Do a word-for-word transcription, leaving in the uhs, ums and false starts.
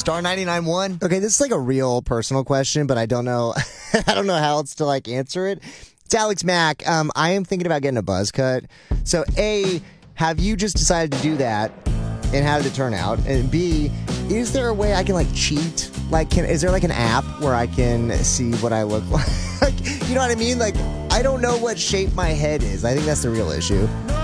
Star ninety-nine one. Okay, this is like a real personal question, but I don't know. I don't know how else to like answer it. It's Alex Mack. Um, I am thinking about getting a buzz cut. So, A, have you just decided to do that? And how did it turn out? And B, is there a way I can like cheat? Like, can is there like an app where I can see what I look like? You know what I mean? Like, I don't know what shape my head is. I think that's the real issue.